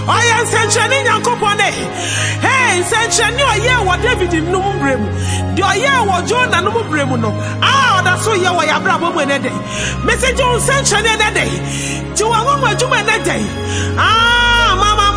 Oya nsɛnkyerɛnne Nyankopɔn ne. Hey, nsɛnkyerɛnne ɔyɛ wɔ David nnum brɛmu. De ɔyɛ wɔ Jonah nnum brɛmu no. Ah, ɔda so yɛ wɔ Abraham mu ne de. Message nsɛnkyerɛnne ne de. Ti wɔn mu adwuma ne de. Ah,